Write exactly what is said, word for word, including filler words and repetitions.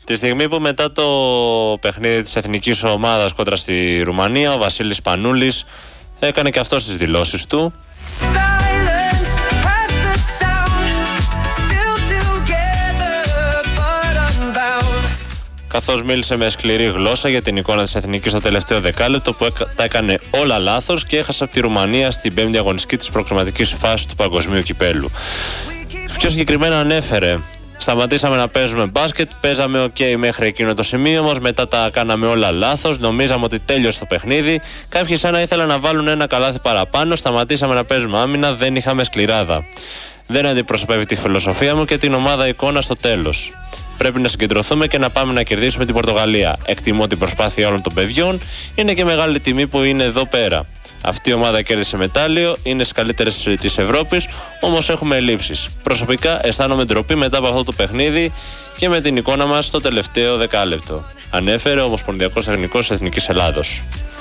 Τη στιγμή που μετά το παιχνίδι της εθνικής ομάδας κόντρα στη Ρουμανία, ο Βασίλης Πανούλης έκανε και αυτός τις δηλώσεις του. Καθώς μίλησε με σκληρή γλώσσα για την εικόνα της εθνικής στο τελευταίο δεκάλεπτο που τα έκανε όλα λάθος και έχασε από τη Ρουμανία στην πέμπτη αγωνιστική της προκριματικής φάσης του Παγκοσμίου Κυπέλλου. Πιο συγκεκριμένα ανέφερε: σταματήσαμε να παίζουμε μπάσκετ, παίζαμε οκ okay μέχρι εκείνο το σημείο, όμως μετά τα κάναμε όλα λάθος. Νομίζαμε ότι τέλειωσε το παιχνίδι. Κάποιοι σαν να ήθελαν να βάλουν ένα καλάθι παραπάνω. Σταματήσαμε να παίζουμε άμυνα, δεν είχαμε σκληράδα. Δεν αντιπροσωπεύει τη φιλοσοφία μου και την ομάδα εικόνα στο τέλος. Πρέπει να συγκεντρωθούμε και να πάμε να κερδίσουμε την Πορτογαλία. Εκτιμώ την προσπάθεια όλων των παιδιών. Είναι και μεγάλη τιμή που είναι εδώ πέρα. Αυτή η ομάδα κέρδισε μετάλλιο, είναι στις καλύτερες της Ευρώπης, όμως έχουμε ελλείψεις. Προσωπικά αισθάνομαι ντροπή μετά από αυτό το παιχνίδι και με την εικόνα μας στο τελευταίο δεκάλεπτο. Ανέφερε ο Ομοσπονδιακός Τεχνικός Εθνικής Ελλάδος.